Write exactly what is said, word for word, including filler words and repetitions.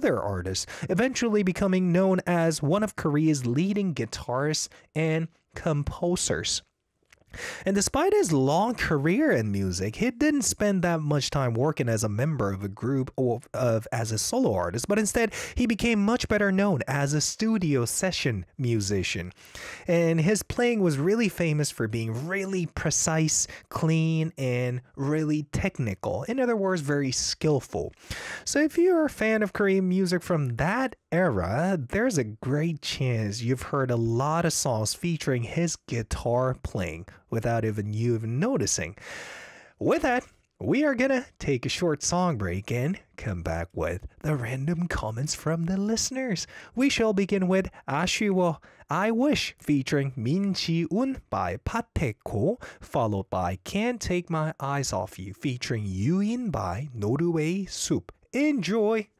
other artists, eventually becoming known as one of Korea's leading guitarists and composers. And despite his long career in music, he didn't spend that much time working as a member of a group or of as a solo artist, but instead he became much better known as a studio session musician. And his playing was really famous for being really precise, clean, and really technical. In other words, very skillful. So if you're a fan of Korean music from that era, there's a great chance you've heard a lot of songs featuring his guitar playing without even you even noticing. With that, we are gonna take a short song break and come back with the random comments from the listeners. We shall begin with 아쉬워, I Wish featuring Min Ji-un by Pateko, followed by Can't Take My Eyes Off You featuring Yuin by Norway Soup. Enjoy!